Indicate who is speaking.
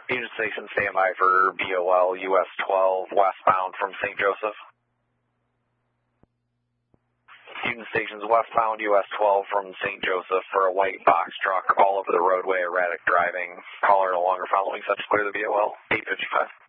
Speaker 1: Union Station, stand by for BOL US 12 westbound from St. Joseph. Union Station's westbound US 12 from St. Joseph for a white box truck all over the roadway, erratic driving. Caller no longer following, such clear the BOL 855.